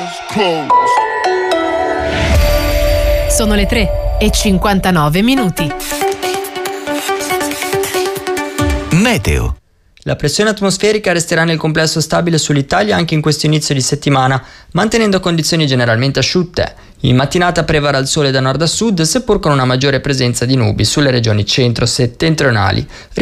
Sono le 3:59. Meteo. La pressione atmosferica resterà nel complesso stabile sull'Italia anche in questo inizio di settimana, mantenendo condizioni generalmente asciutte. In mattinata prevarrà il sole da nord a sud, seppur con una maggiore presenza di nubi sulle regioni centro-settentrionali.